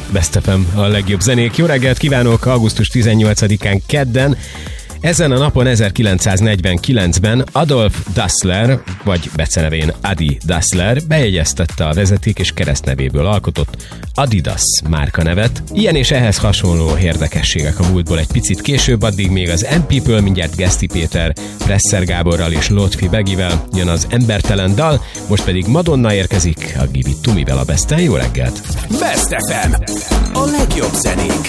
Best FM, a legjobb zenék. Jó reggelt kívánok, augusztus 18-án kedden. Ezen a napon 1949-ben Adolf Dassler, vagy becenevén Adi Dassler bejegyeztette a vezeték és keresztnevéből alkotott Adidas márkanevet. Ilyen és ehhez hasonló érdekességek a múltból egy picit később, addig még az M-People, mindjárt Geszti Péter, Presser Gáborral és Lotfi Begivel jön az embertelen dal, most pedig Madonna érkezik a Give It To Me-vel a Besten. Jó reggelt! Best FM, a legjobb zenék.